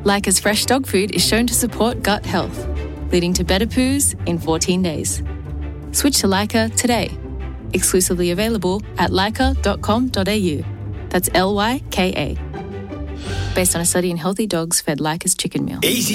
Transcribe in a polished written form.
Lyca's fresh dog food is shown to support gut health, leading to better poos in 14 days. Switch to Lyca today. Exclusively available at lyca.com.au. That's Lyka. Based on a study in healthy dogs fed Lyca's chicken meal. Easy